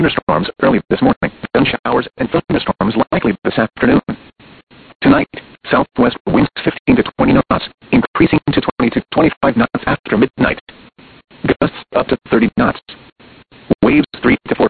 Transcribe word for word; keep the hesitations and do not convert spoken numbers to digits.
thunderstorms early this morning. Sun showers and thunderstorms likely this afternoon. Tonight, southwest winds fifteen to twenty knots, increasing to twenty to twenty-five knots after midnight. Gusts up to thirty knots. Waves three to